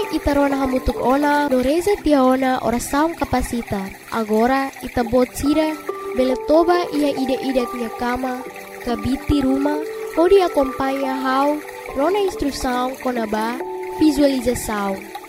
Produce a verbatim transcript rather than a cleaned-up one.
itarona hamutuk ona no reza tiaona ora saung kapasitar. Agora ita bot sira bele toba ia ide-ide tia kama kabiti rumah hodi acompanha hau rona instrução konaba visualização.